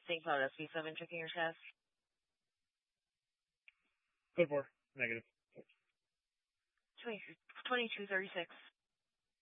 St. Cloud SB7 checking your status. Code 4, negative. 2236.